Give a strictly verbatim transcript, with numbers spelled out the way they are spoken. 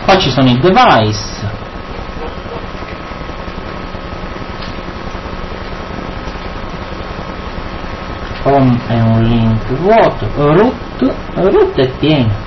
Poi ci sono i device, home è un link vuoto, root, root è pieno,